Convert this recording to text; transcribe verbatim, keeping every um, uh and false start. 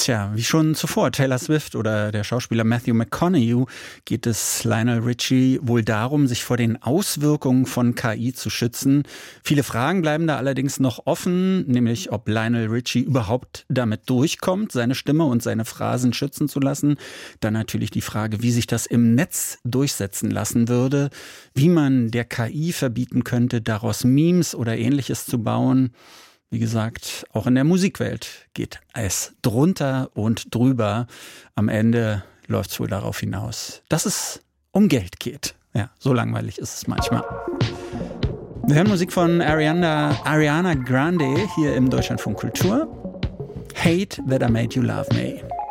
Tja, wie schon zuvor, Taylor Swift oder der Schauspieler Matthew McConaughey, geht es Lionel Richie wohl darum, sich vor den Auswirkungen von K I zu schützen. Viele Fragen bleiben da allerdings noch offen, nämlich ob Lionel Richie überhaupt damit durchkommt, seine Stimme und seine Phrasen schützen zu lassen. Dann natürlich die Frage, wie sich das im Netz durchsetzen lassen würde, wie man der K I verbieten könnte, daraus Memes oder Ähnliches zu bauen. Wie gesagt, auch in der Musikwelt geht es drunter und drüber. Am Ende läuft es wohl darauf hinaus, dass es um Geld geht. Ja, so langweilig ist es manchmal. Wir hören Musik von Ariana, Ariana Grande hier im Deutschlandfunk Kultur. Hate That I Made You Love Me.